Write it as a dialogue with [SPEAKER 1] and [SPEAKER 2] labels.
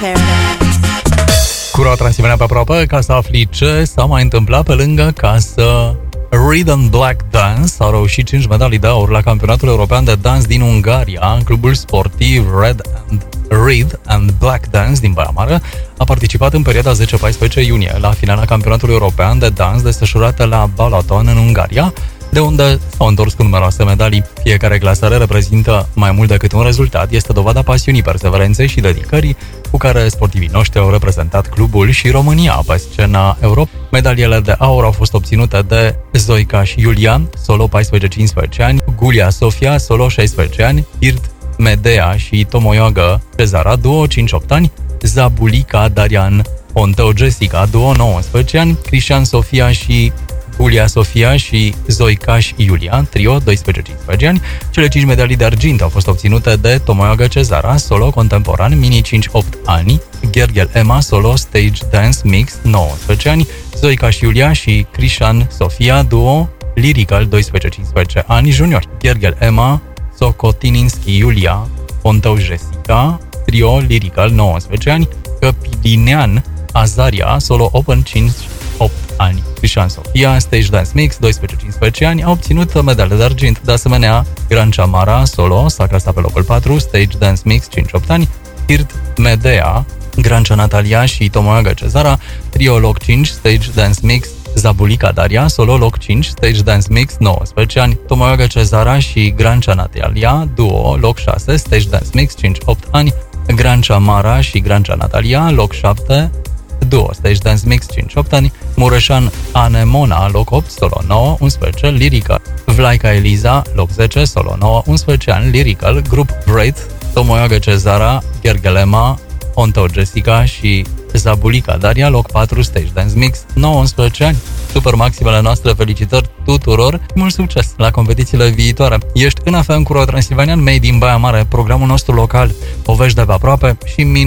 [SPEAKER 1] Cura Transilvania pe aproape, ca să afli ce s-a mai întâmplat pe lângă casă. Rhythm Black Dance au reușit 5 medalii de aur la campionatul european de dans din Ungaria. Clubul sportiv Red and Black Dance din Baia Mare a participat în perioada 10-14 iunie la finala campionatului european de dans desfășurată la Balaton în Ungaria, de unde s-au întors cu numeroase medalii. Fiecare clasare reprezintă mai mult decât un rezultat, este dovada pasiunii, perseverenței și dedicării cu care sportivii noștri au reprezentat clubul și România pe scena Europei. Medaliile de aur au fost obținute de Zoica și Iulia, solo 14-15 ani, Gulia Sofia, solo 16 ani, Irt Medea și Tomoioagă Cezara, duo 5-8 ani, Zabulica Darian Ponteu Jessica, duo 19 ani, Cristian Sofia și Gulia Sofia și Zoica și Iulia, trio 12-15 ani. Cele 5 medalii de argint au fost obținute de Tomoioagă Cezara, solo contemporan, mini 5-8 ani, Gherghel Emma, solo stage dance mix 19 ani, Zoica și Iulia și Cristian Sofia, duo lyrical 12-15 ani, junior, Gherghel Emma, Socotininski Iulia, Ponteu Jessica, trio lyrical 19 ani, Căpilinean Azaria, solo open 5-8 ani. Cristian Sofia, stage dance mix 12-15 ani, a obținut medale de argint. De asemenea, Grancia Mara, solo, s-a clasat pe locul 4, stage dance mix 5-8 ani, Irt Medea, Grancia Natalia și Tomoioagă Cezara, trio loc 5, stage dance mix, Zabulica Daria, solo loc 5, stage dance mix 19 ani, Tomoioagă Cezara și Grancia Natalia, duo loc 6, stage dance mix 5-8 ani, Grancia Mara și Grancia Natalia, loc 7, duo stage dance mix 5-8 ani, Mureșan Anemona, loc 8, solo 9, 11, lyrical, Vlaica Eliza, loc 10, solo 9, 11 ani, lyrical, grup Braid, Tomoioagă Cezara, Ghergelema, Ponteu Jessica și Zabulica Daria, loc 4, stage dance mix 19 ani. Super maximele noastre felicitări tuturor, mult succes la competițiile viitoare. Ești în FM Cura Transilvanian, Made in Baia Mare, programul nostru local, povești de pe aproape și